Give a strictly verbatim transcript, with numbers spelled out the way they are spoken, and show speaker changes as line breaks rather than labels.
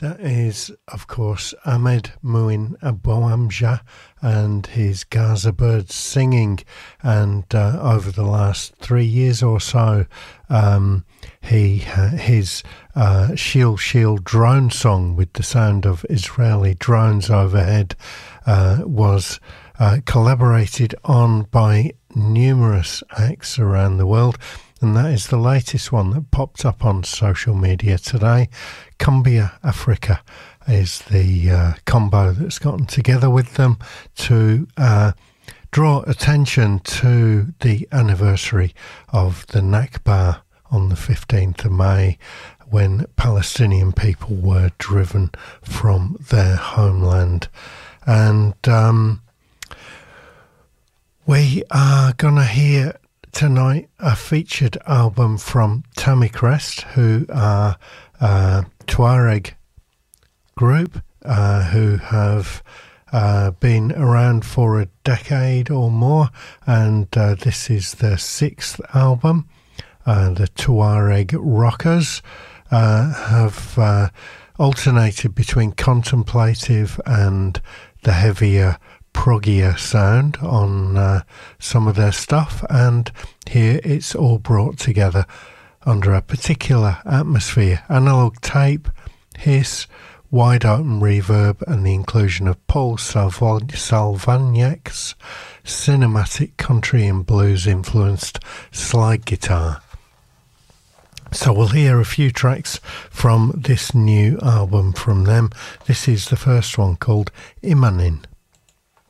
That is, of course, Ahmed Muin Abouamja and his Gaza Birds singing. And uh, over the last three years or so, um, he uh, his uh, Shield Shield drone song with the sound of Israeli drones overhead uh, was uh, collaborated on by numerous acts around the world. And that is the latest one that popped up on social media today. Cumbia Africa is the uh, combo that's gotten together with them to uh, draw attention to the anniversary of the Nakba on the fifteenth of May, when Palestinian people were driven from their homeland. And um, we are going to hear tonight a featured album from Tammy Crest, who are a Tuareg group uh, who have uh, been around for a decade or more, and uh, this is their sixth album. Uh, the Tuareg Rockers uh, have uh, alternated between contemplative and the heavier proggier sound on uh, some of their stuff, and here it's all brought together under a particular atmosphere: analog tape, hiss, wide open reverb, and the inclusion of Paul Salva- Salvagnac's cinematic country and blues influenced slide guitar. So we'll hear a few tracks from this new album from them. This is the first one, called Imanin.